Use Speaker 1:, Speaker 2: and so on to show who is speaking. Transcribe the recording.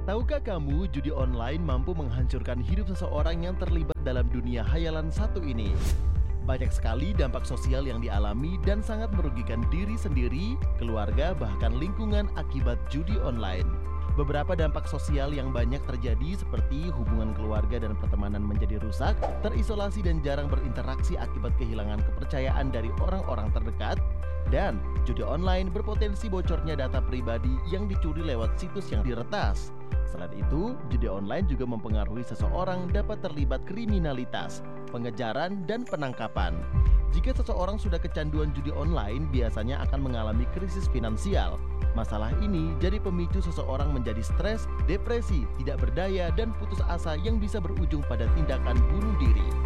Speaker 1: Tahukah kamu judi online mampu menghancurkan hidup seseorang yang terlibat dalam dunia hayalan satu ini? Banyak sekali dampak sosial yang dialami dan sangat merugikan diri sendiri, keluarga, bahkan lingkungan akibat judi online. Beberapa dampak sosial yang banyak terjadi seperti hubungan keluarga dan pertemanan menjadi rusak, terisolasi dan jarang berinteraksi akibat kehilangan kepercayaan dari orang-orang terdekat, dan judi online berpotensi bocornya data pribadi yang dicuri lewat situs yang diretas. Selain itu, judi online juga mempengaruhi seseorang dapat terlibat kriminalitas, pengejaran, dan penangkapan. Jika seseorang sudah kecanduan judi online, biasanya akan mengalami krisis finansial. Masalah ini jadi pemicu seseorang menjadi stres, depresi, tidak berdaya, dan putus asa yang bisa berujung pada tindakan bunuh diri.